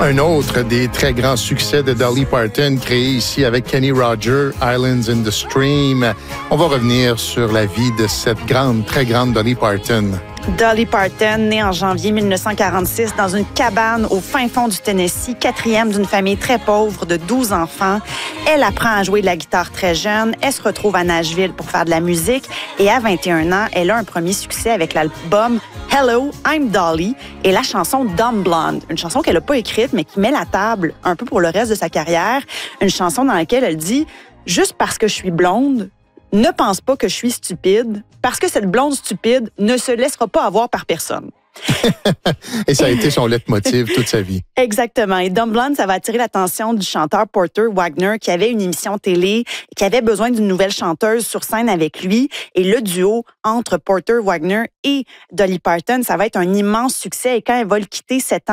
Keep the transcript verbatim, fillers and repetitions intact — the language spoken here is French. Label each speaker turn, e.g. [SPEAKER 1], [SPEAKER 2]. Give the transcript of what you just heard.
[SPEAKER 1] Un autre des très grands succès de Dolly Parton, créé ici avec Kenny Rogers, Islands in the Stream. On va revenir sur la vie de cette grande, très grande Dolly Parton.
[SPEAKER 2] Dolly Parton, née en janvier dix-neuf cent quarante-six dans une cabane au fin fond du Tennessee, quatrième d'une famille très pauvre de douze enfants. Elle apprend à jouer de la guitare très jeune. Elle se retrouve à Nashville pour faire de la musique. Et à vingt et un ans, elle a un premier succès avec l'album Hello, I'm Dolly et la chanson Dumb Blonde, une chanson qu'elle n'a pas écrite, mais qui met la table un peu pour le reste de sa carrière. Une chanson dans laquelle elle dit « Juste parce que je suis blonde, ne pense pas que je suis stupide, parce que cette blonde stupide ne se laissera pas avoir par personne. »
[SPEAKER 1] Et ça a été son leitmotiv toute sa vie.
[SPEAKER 2] Exactement. Et Dumb Blonde, ça va attirer l'attention du chanteur Porter Wagoner qui avait une émission télé, qui avait besoin d'une nouvelle chanteuse sur scène avec lui. Et le duo entre Porter Wagoner et Dolly Parton, ça va être un immense succès. Et quand elle va le quitter sept ans